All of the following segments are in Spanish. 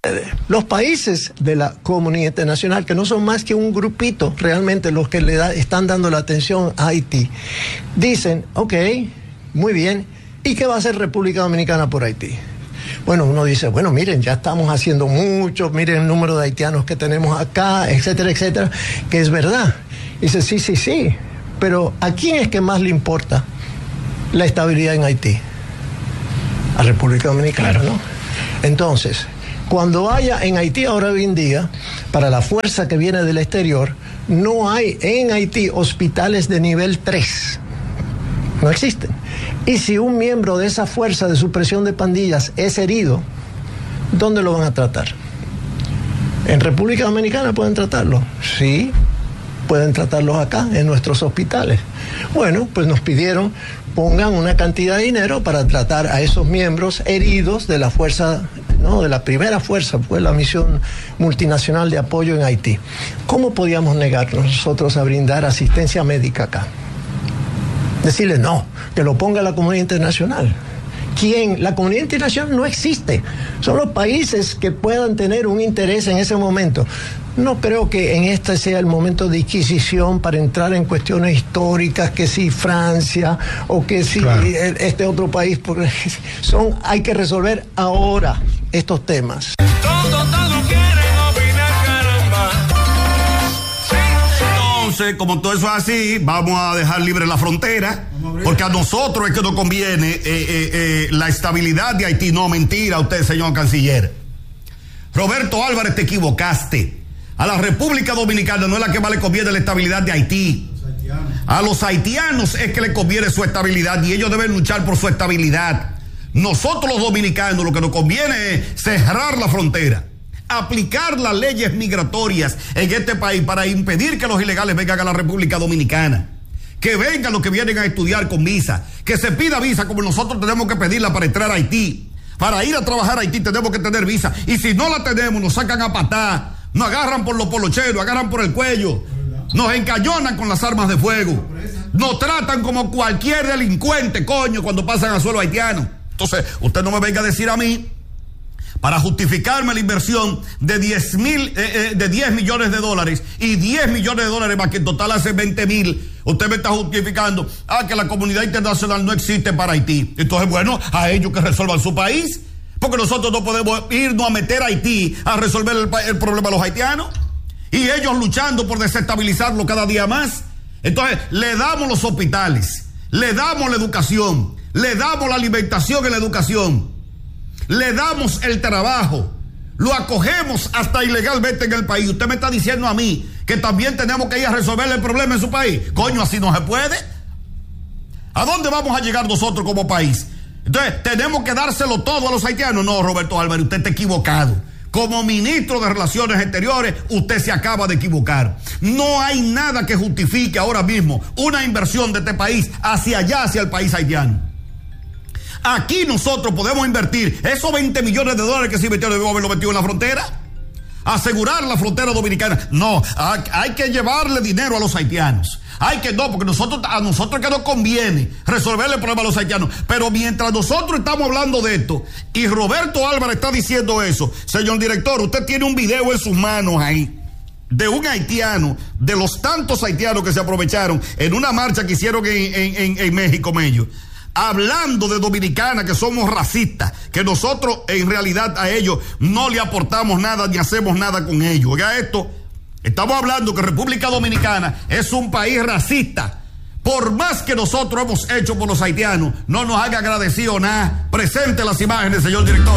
Los países de la comunidad internacional, que no son más que un grupito realmente los que están dando la atención a Haití, dicen, ok, muy bien, ¿y qué va a hacer República Dominicana por Haití? Bueno, uno dice, bueno, miren, ya estamos haciendo mucho, miren el número de haitianos que tenemos acá, etcétera, etcétera, que es verdad. Dice, sí, pero ¿a quién es que más le importa la estabilidad en Haití? A República Dominicana, claro, ¿no? Entonces, cuando haya en Haití ahora hoy en día, para la fuerza que viene del exterior, no hay en Haití hospitales de nivel 3. No existen. Y si un miembro de esa fuerza de supresión de pandillas es herido, ¿dónde lo van a tratar? ¿En República Dominicana pueden tratarlo? Sí, pueden tratarlos acá, en nuestros hospitales. Bueno, pues nos pidieron, pongan una cantidad de dinero para tratar a esos miembros heridos de la fuerza, no, de la primera fuerza, fue la misión multinacional de apoyo en Haití. ¿Cómo podíamos negarnos nosotros a brindar asistencia médica acá? Decirle no, que lo ponga la comunidad internacional. ¿Quién? La comunidad internacional no existe. Son los países que puedan tener un interés en ese momento. No creo que en este sea el momento de inquisición para entrar en cuestiones históricas, que si Francia o que si claro, este otro país, porque hay que resolver ahora estos temas. Todo quieren opinar, caramba. Entonces, como todo eso es así, vamos a dejar libre la frontera, porque a nosotros es que nos conviene la estabilidad de Haití. No, mentira, usted, señor canciller. Roberto Álvarez, te equivocaste. A la República Dominicana no es la que más le conviene la estabilidad de Haití. A los haitianos es que le conviene su estabilidad y ellos deben luchar por su estabilidad. Nosotros los dominicanos lo que nos conviene es cerrar la frontera, aplicar las leyes migratorias en este país para impedir que los ilegales vengan a la República Dominicana. Que vengan los que vienen a estudiar con visa, que se pida visa como nosotros tenemos que pedirla para entrar a Haití. Para ir a trabajar a Haití tenemos que tener visa, y si no la tenemos nos sacan a patar. Nos agarran por los polocheros, agarran por el cuello, nos encañonan con las armas de fuego, nos tratan como cualquier delincuente, coño, cuando pasan a suelo haitiano. Entonces, usted no me venga a decir a mí, para justificarme la inversión de 10 millones de dólares y 10 millones de dólares más que en total hace 20,000, usted me está justificando que la comunidad internacional no existe para Haití. Entonces, bueno, a ellos que resuelvan su país. Porque nosotros no podemos irnos a meter a Haití a resolver el problema de los haitianos. Y ellos luchando por desestabilizarlo cada día más. Entonces, le damos los hospitales, le damos la educación, le damos la alimentación y la educación, le damos el trabajo, lo acogemos hasta ilegalmente en el país. Usted me está diciendo a mí que también tenemos que ir a resolver el problema en su país. Coño, así no se puede. ¿A dónde vamos a llegar nosotros como país? Entonces, ¿tenemos que dárselo todo a los haitianos? No, Roberto Álvarez, usted está equivocado. Como ministro de Relaciones Exteriores, usted se acaba de equivocar. No hay nada que justifique ahora mismo una inversión de este país hacia allá, hacia el país haitiano. Aquí nosotros podemos invertir esos 20 millones de dólares que se invirtieron, debemos haberlo metido en la frontera. Asegurar la frontera dominicana. No, hay que llevarle dinero a los haitianos. Porque a nosotros que nos conviene resolverle el problema a los haitianos. Pero mientras nosotros estamos hablando de esto y Roberto Álvarez está diciendo eso, señor director, usted tiene un video en sus manos ahí de un haitiano, de los tantos haitianos que se aprovecharon en una marcha que hicieron en México, Mello, hablando de Dominicana, que somos racistas, que nosotros en realidad a ellos no le aportamos nada ni hacemos nada con ellos. Oiga esto. Estamos hablando que República Dominicana es un país racista. Por más que nosotros hemos hecho por los haitianos, no nos haya agradecido nada. Presente las imágenes, señor director.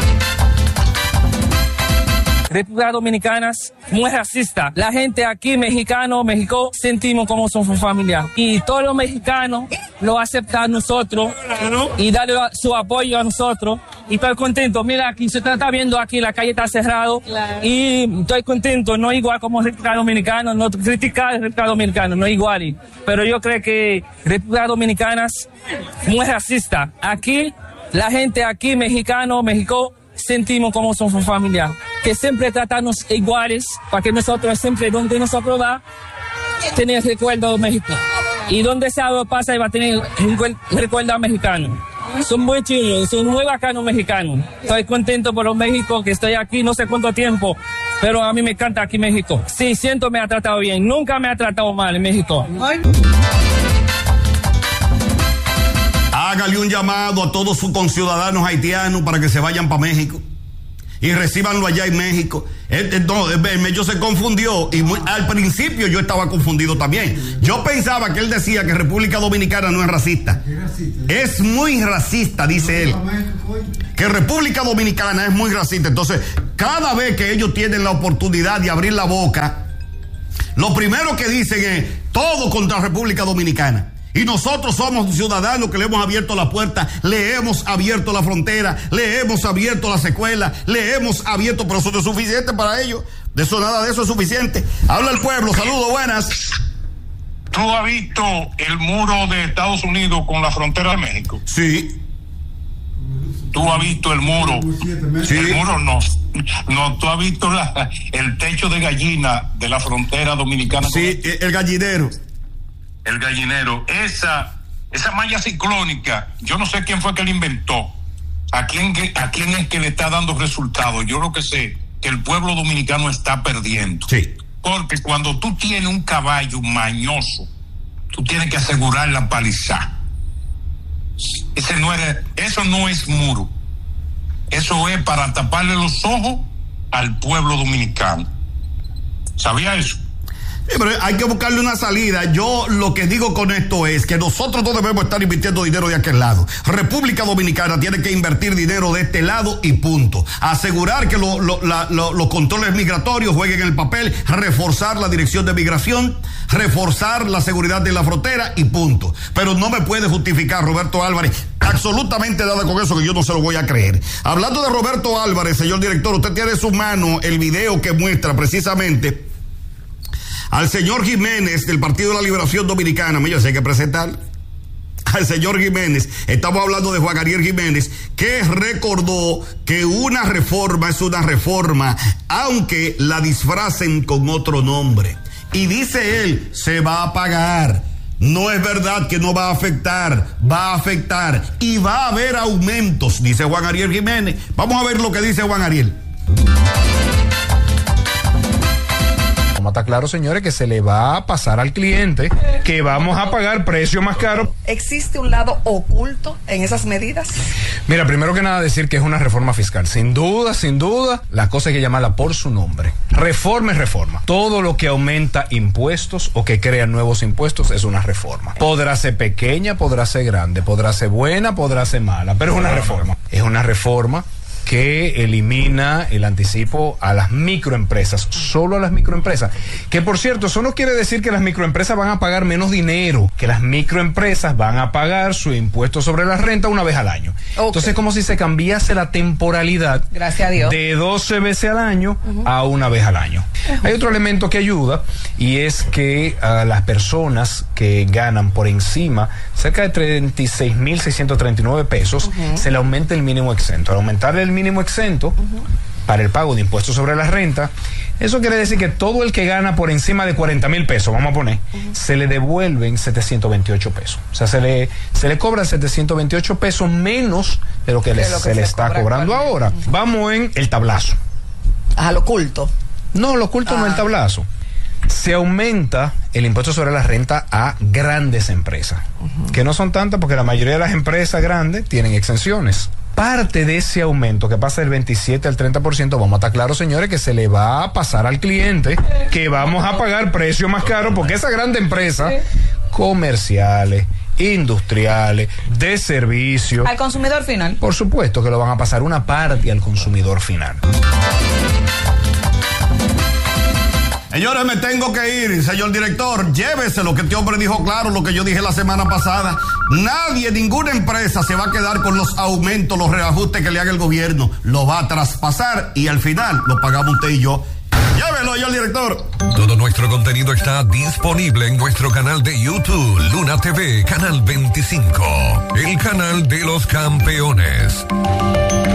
República Dominicana es muy racista. La gente aquí, México, sentimos como somos familia. Y todos los mexicanos lo aceptan a nosotros y darle su apoyo a nosotros. Y estoy contento. Mira, aquí se está viendo aquí, la calle está cerrada. Claro. Y estoy contento. No igual como República Dominicana, no criticar República Dominicana, no igual. Pero yo creo que República Dominicana es muy racista. Aquí, la gente aquí, México, sentimos como somos familia. Que siempre tratarnos iguales, para que nosotros siempre, donde nosotros va, tener recuerdo de México. Y donde sea algo pasa, va a tener recuerdo mexicano. Son muy chidos, son muy bacanos mexicanos. Estoy contento por México, que estoy aquí no sé cuánto tiempo, pero a mí me encanta aquí México. Sí, siento me ha tratado bien, nunca me ha tratado mal en México. Hágale un llamado a todos sus conciudadanos haitianos para que se vayan para México y recíbanlo allá en México. Yo se confundió y al principio yo estaba confundido también. Yo pensaba que él decía que República Dominicana no es racista. Es muy racista, dice él. Que República Dominicana es muy racista. Entonces, cada vez que ellos tienen la oportunidad de abrir la boca, lo primero que dicen es todo contra República Dominicana. Y nosotros somos ciudadanos que le hemos abierto la puerta, le hemos abierto la frontera, le hemos abierto las escuelas, le hemos abierto, pero eso no es suficiente para ellos. De eso nada de eso es suficiente. Habla el pueblo, saludos, buenas. ¿Tú has visto el muro de Estados Unidos con la frontera de México? Sí. ¿Tú has visto el muro? Sí. El muro no, tú has visto el techo de gallina de la frontera dominicana. Sí, el gallinero. El gallinero, esa malla ciclónica, yo no sé quién fue que la inventó, a quién es que le está dando resultados. Yo lo que sé, que el pueblo dominicano está perdiendo. Sí. Porque cuando tú tienes un caballo mañoso, tú tienes que asegurar la palizada. Eso no es muro. Eso es para taparle los ojos al pueblo dominicano. ¿Sabía eso? Sí, pero hay que buscarle una salida. Yo lo que digo con esto es que nosotros no debemos estar invirtiendo dinero de aquel lado. República Dominicana tiene que invertir dinero de este lado y punto. Asegurar que los controles migratorios jueguen el papel, reforzar la dirección de migración, reforzar la seguridad de la frontera y punto. Pero no me puede justificar Roberto Álvarez absolutamente nada con eso, que yo no se lo voy a creer. Hablando de Roberto Álvarez, señor director, usted tiene en su mano el video que muestra precisamente al señor Jiménez del Partido de la Liberación Dominicana. Mira, si hay que presentar al señor Jiménez. Estamos hablando de Juan Ariel Jiménez, que recordó que una reforma es una reforma, aunque la disfracen con otro nombre. Y dice él, se va a pagar. No es verdad que no va a afectar, va a afectar y va a haber aumentos, dice Juan Ariel Jiménez. Vamos a ver lo que dice Juan Ariel. Está claro, señores, que se le va a pasar al cliente, que vamos a pagar precio más caro. ¿Existe un lado oculto en esas medidas? Mira, primero que nada decir que es una reforma fiscal. Sin duda, la cosa hay que llamarla por su nombre. Reforma es reforma. Todo lo que aumenta impuestos o que crea nuevos impuestos es una reforma. Podrá ser pequeña, podrá ser grande, podrá ser buena, podrá ser mala, pero es una reforma. Es una reforma que elimina el anticipo a las microempresas, solo a las microempresas. Que por cierto, eso no quiere decir que las microempresas van a pagar menos dinero, que las microempresas van a pagar su impuesto sobre la renta una vez al año. Okay. Entonces es como si se cambiase la temporalidad, gracias a Dios, de 12 veces al año a una vez al año. Hay otro elemento que ayuda, y es que a las personas que ganan por encima cerca de 36.639 pesos, se le aumenta el mínimo exento. Al aumentar el mínimo exento para el pago de impuestos sobre la renta, eso quiere decir que todo el que gana por encima de 40,000 pesos, vamos a poner, se le devuelven 728 pesos. O sea, se le cobran 728 pesos menos de lo que se le está cobrando ahora. Vamos en el tablazo. Lo oculto. No, lo oculto no es el tablazo. Se aumenta el impuesto sobre la renta a grandes empresas, que no son tantas porque la mayoría de las empresas grandes tienen exenciones. Parte de ese aumento, que pasa del 27 al 30%, vamos a estar claros, señores, que se le va a pasar al cliente, que vamos a pagar precio más caro, porque esas grandes empresas comerciales, industriales, de servicio, al consumidor final, por supuesto que lo van a pasar una parte al consumidor final. Señores, me tengo que ir, señor director, lléveselo, que este hombre dijo claro lo que yo dije la semana pasada. Nadie, ninguna empresa se va a quedar con los aumentos, los reajustes que le haga el gobierno. Lo va a traspasar y al final lo pagamos usted y yo. Llévelo, señor director. Todo nuestro contenido está disponible en nuestro canal de YouTube, Luna TV, canal 25, el canal de los campeones.